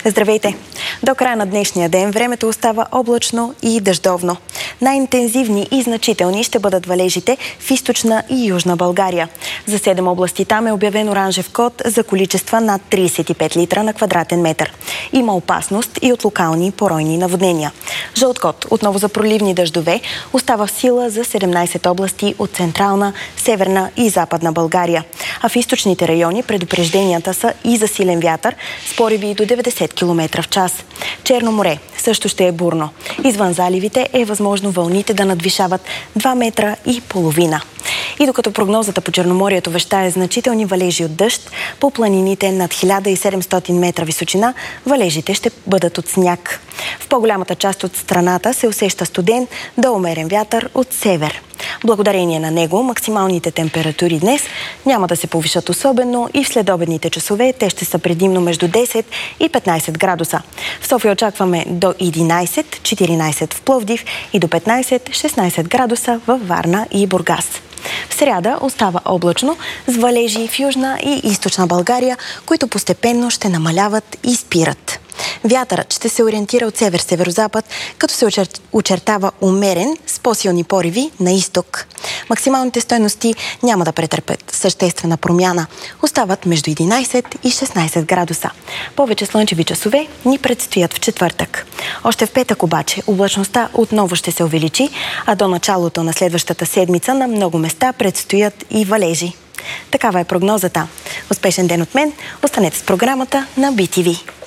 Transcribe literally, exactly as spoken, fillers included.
Здравейте! До края на днешния ден времето остава облачно и дъждовно. Най-интензивни и значителни ще бъдат валежите в източна и южна България. За седем области там е обявен оранжев код за количества над тридесет и пет литра на квадратен метър. Има опасност и от локални поройни наводнения. Жълт код, отново за проливни дъждове, остава в сила за седемнадесет области от централна, северна и западна България. А в източните райони предупрежденията са и за силен вятър с пориви до деветдесет километра в час. Черно море също ще е бурно. Извън заливите е възможно вълните да надвишават два метра и половина. И докато прогнозата по Черноморието вещае значителни валежи от дъжд, по планините над хиляда и седемстотин метра височина валежите ще бъдат от сняг. В по-голямата част от страната се усеща студен до умерен вятър от север. Благодарение на него максималните температури днес няма да се повишат особено и в следобедните часове те ще са предимно между десет и петнадесет градуса. В София очакваме до единадесет, четиринадесет в Пловдив и до петнадесет, шестнадесет градуса във Варна и Бургас. В сряда остава облачно с валежи в южна и източна България, които постепенно ще намаляват и спират. Вятърът ще се ориентира от север-северозапад, като се очертава умерен с по-силни пориви на изток. Максималните стойности няма да претърпят съществена промяна. Остават между единадесет и шестнадесет градуса. Повече слънчеви часове ни предстоят в четвъртък. Още в петък обаче облачността отново ще се увеличи, а до началото на следващата седмица на много места предстоят и валежи. Такава е прогнозата. Успешен ден от мен! Останете с програмата на Би Ти Ви.